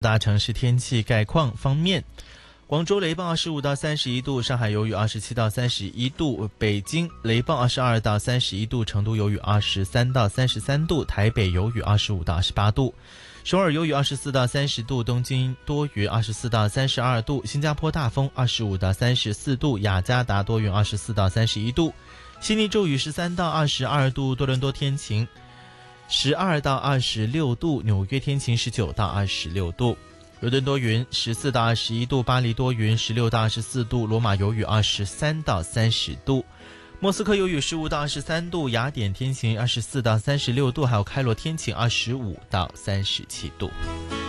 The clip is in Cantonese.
大城市天气概况方面，广州雷暴25到31度，上海有雨27到31度，北京雷暴22到31度，成都有雨23到33度，台北有雨25到28度，首尔有雨24到30度，东京多云24到32度，新加坡大风25到34度，雅加达多云24到31度，悉尼骤雨13到22度，多伦多天晴12到26度，纽约天晴19到26度，伦敦多云14到21度，巴黎多云16到24度，罗马有雨23到30度，莫斯科有雨15到23度，雅典天晴24到36度，还有开罗天晴25到37度。